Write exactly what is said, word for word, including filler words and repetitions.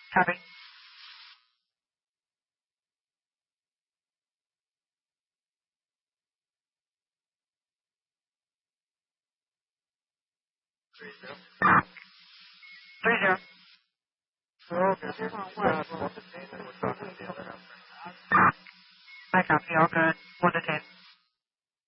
Copy. Three zero. I copy. All good. One to ten.